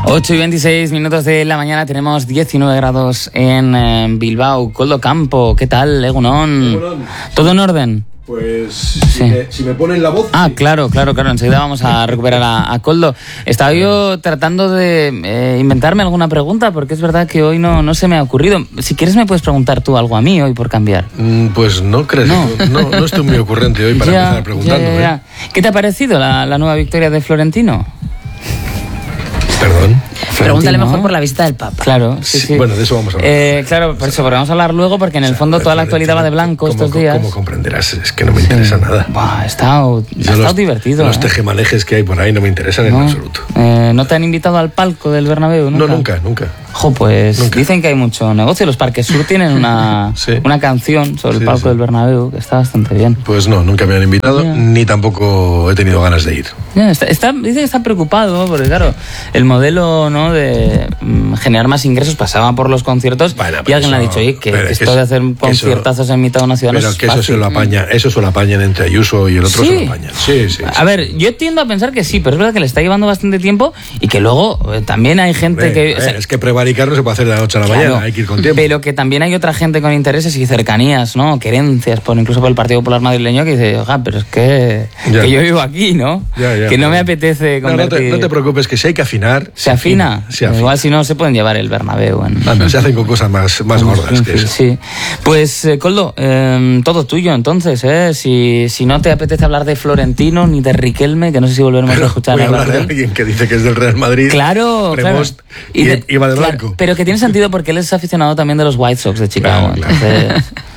8:26 de la mañana, tenemos 19 grados en Bilbao. Koldo Campo, ¿qué tal, Egunon? ¿Todo en orden? Pues sí. si me ponen la voz... Ah, sí. Claro, enseguida vamos a recuperar a Koldo. Estaba yo tratando de inventarme alguna pregunta, porque es verdad que hoy no se me ha ocurrido. Si quieres me puedes preguntar tú algo a mí hoy por cambiar. Pues no crees, no estoy muy ocurrente hoy para empezar preguntando. Ya. ¿Qué te ha parecido la nueva victoria de Florentino? Perdón. Pregúntale mejor por la visita del Papa. Claro, sí. Bueno, de eso vamos a hablar. Claro, por eso, porque vamos a hablar luego, porque en el fondo toda la actualidad va de blanco estos días. ¿Cómo comprenderás? Es que no me interesa nada. Ha estado divertido. Los tejemanejes que hay por ahí no me interesan en absoluto. ¿No te han invitado al palco del Bernabéu? No, nunca. Pues nunca. Dicen que hay mucho negocio. Los Parques Sur tienen una canción sobre el palco del Bernabéu que está bastante bien. Pues no, nunca me han invitado, ni tampoco he tenido ganas de ir. Dice que está preocupado, porque claro, el modelo de generar más ingresos pasaba por los conciertos, y alguien le ha dicho, oye, que esto de hacer conciertazos en mitad de una ciudad no es fácil. Pero que eso se lo apañan entre Ayuso y el otro se lo apañan. Sí. A ver, yo tiendo a pensar que sí, pero es verdad que le está llevando bastante tiempo y que luego también hay gente que... es que prevaricar no se puede hacer de la noche a la mañana, hay que ir con tiempo. Pero que también hay otra gente con intereses y cercanías, querencias, incluso por el Partido Popular madrileño, que dice, oja, pero es que yo vivo aquí, ¿no? Que no me apetece convertir... No te preocupes, que si hay que afinar... ¿Se afina? Igual si no se pueden llevar el Bernabéu. Se hacen con cosas más gordas que eso. Sí. Pues, Koldo, todo tuyo entonces, Si no te apetece hablar de Florentino ni de Riquelme, que no sé si volveremos a escuchar hablar de alguien que dice que es del Real Madrid. Claro. Y va de blanco. Pero que tiene sentido porque él es aficionado también de los White Sox de Chicago. Claro.